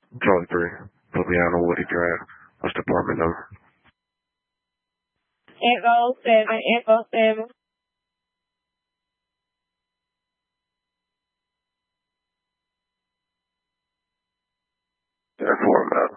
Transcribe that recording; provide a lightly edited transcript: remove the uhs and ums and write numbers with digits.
Charlie 3. Put me on a Woody Drive. What's the apartment number? Info 7. Therefore,